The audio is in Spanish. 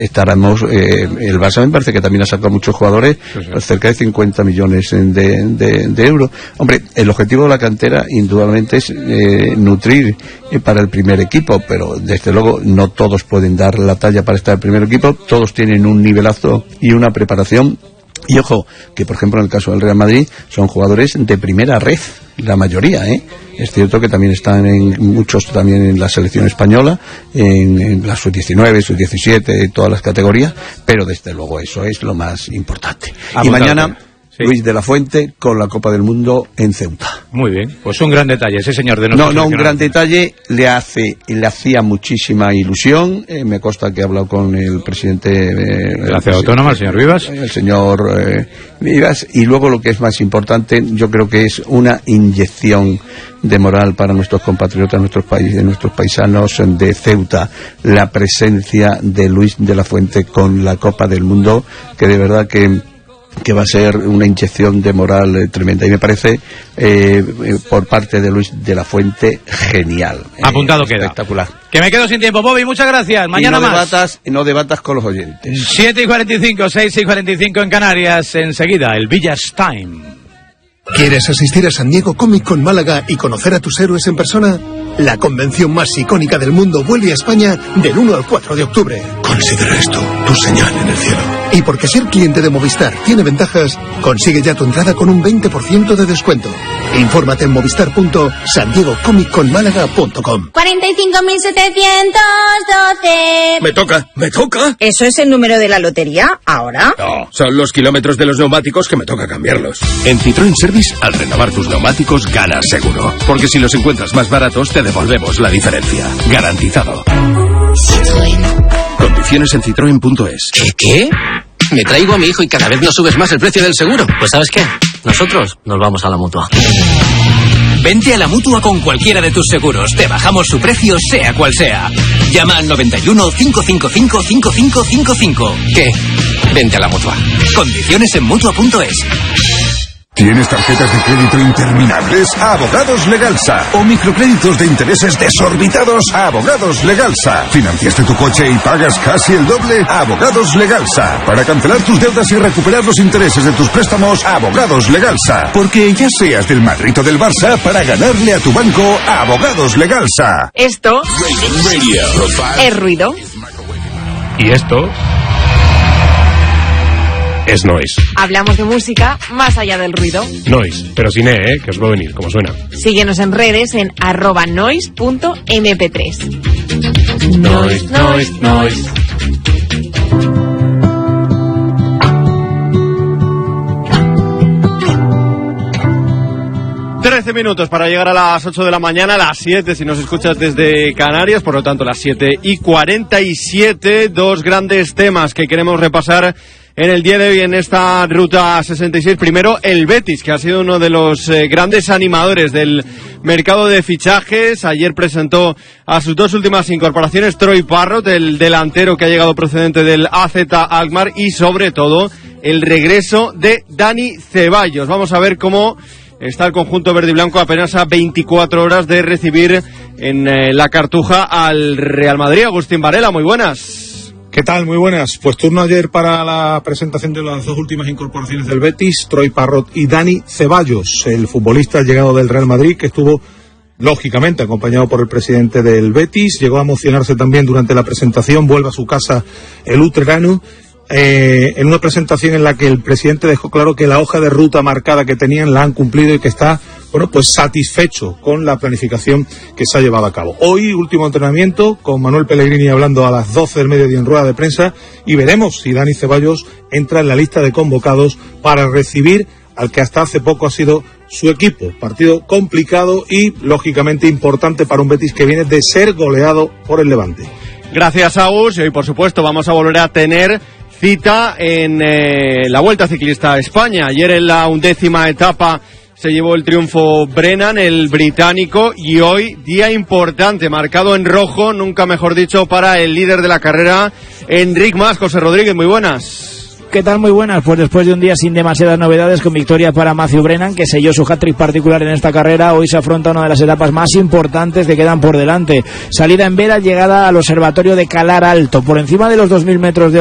estaremos, el Barça me parece que también ha sacado muchos jugadores, pues cerca de 50 millones de euros. Hombre, el objetivo de la cantera indudablemente es nutrir para el primer equipo, pero desde luego no todos pueden dar la talla para estar en el primer equipo, todos tienen un nivelazo y una preparación. Y ojo, que por ejemplo en el caso del Real Madrid son jugadores de primera red, la mayoría, Es cierto que también están muchos también en la selección española, en la sub-19, sub-17, todas las categorías, pero desde luego eso es lo más importante. Y mañana, sí, Luis de la Fuente con la Copa del Mundo en Ceuta. Muy bien, pues un gran detalle ese señor de No, un gran detalle, le hacía muchísima ilusión, me consta que he hablado con el presidente de la Ciudad Autónoma, el señor Vivas. El señor Vivas, y luego lo que es más importante, yo creo que es una inyección de moral para nuestros compatriotas, nuestros paisanos de Ceuta, la presencia de Luis de la Fuente con la Copa del Mundo, que de verdad que va a ser una inyección de moral tremenda, y me parece por parte de Luis de la Fuente genial. Apuntado queda. Espectacular. Que me quedo sin tiempo, Bobby, muchas gracias. Mañana no debatas con los oyentes. 7:45, 6:45 en Canarias. Enseguida, el Village Time. ¿Quieres asistir a San Diego Comic Con Málaga y conocer a tus héroes en persona? La convención más icónica del mundo vuelve a España del 1 al 4 de octubre. Considera esto tu señal en el cielo. Y porque ser cliente de Movistar tiene ventajas, consigue ya tu entrada con un 20% de descuento. Infórmate en movistar.sandiegocomicconmálaga.com. 45.712. Me toca. ¿Eso es el número de la lotería ahora? No, son los kilómetros de los neumáticos que me toca cambiarlos. En Citroën Service, al renovar tus neumáticos, ganas seguro. Porque si los encuentras más baratos, te devolvemos la diferencia. Garantizado. Citroën. Condiciones en citroen.es. ¿Qué? Me traigo a mi hijo y cada vez nos subes más el precio del seguro. Pues ¿sabes qué? Nosotros nos vamos a la Mutua. Vente a la Mutua con cualquiera de tus seguros. Te bajamos su precio, sea cual sea. Llama al 91 555 5555. ¿Qué? Vente a la Mutua. Condiciones en Mutua.es. ¿Tienes tarjetas de crédito interminables? Abogados Legalsa. ¿O microcréditos de intereses desorbitados? Abogados Legalsa. ¿Financiaste tu coche y pagas casi el doble? Abogados Legalsa. Para cancelar tus deudas y recuperar los intereses de tus préstamos, Abogados Legalsa. Porque ya seas del Madrid o del Barça, para ganarle a tu banco, Abogados Legalsa. Esto es ruido. Y esto es noise. Hablamos de música más allá del ruido. Noise, pero sin que os va a venir, como suena. Síguenos en redes en @noise.mp3. Noise. 13 minutos para llegar a las 8 de la mañana, las 7 si nos escuchas desde Canarias, por lo tanto las 7:47, dos grandes temas que queremos repasar en el día de hoy en esta Ruta 66. Primero, el Betis, que ha sido uno de los grandes animadores del mercado de fichajes. Ayer presentó a sus dos últimas incorporaciones, Troy Parrott, el delantero que ha llegado procedente del AZ Alkmaar, y sobre todo el regreso de Dani Ceballos. Vamos a ver cómo está el conjunto verde y blanco apenas a 24 horas de recibir en la Cartuja al Real Madrid. Agustín Varela, muy buenas. ¿Qué tal? Muy buenas. Pues turno ayer para la presentación de las dos últimas incorporaciones del Betis, Troy Parrott y Dani Ceballos, el futbolista llegado del Real Madrid, que estuvo lógicamente acompañado por el presidente del Betis. Llegó a emocionarse también durante la presentación, vuelve a su casa el utrerano, en una presentación en la que el presidente dejó claro que la hoja de ruta marcada que tenían la han cumplido y que está, pues satisfecho con la planificación que se ha llevado a cabo. Hoy, último entrenamiento, con Manuel Pellegrini hablando a las 12 del mediodía en rueda de prensa, y veremos si Dani Ceballos entra en la lista de convocados para recibir al que hasta hace poco ha sido su equipo. Partido complicado y, lógicamente, importante para un Betis que viene de ser goleado por el Levante. Gracias, Agus. Y hoy, por supuesto, vamos a volver a tener cita en la Vuelta Ciclista a España. Ayer en la 11ª etapa se llevó el triunfo Brennan, el británico, y hoy día importante, marcado en rojo, nunca mejor dicho, para el líder de la carrera, Enric Mas. José Rodríguez, muy buenas. ¿qué tal? Muy buenas. Pues después de un día sin demasiadas novedades, con victoria para Matthew Brennan, que selló su hat-trick particular en esta carrera, hoy se afronta una de las etapas más importantes que quedan por delante. Salida en Vera, llegada al observatorio de Calar Alto, por encima de los 2000 metros de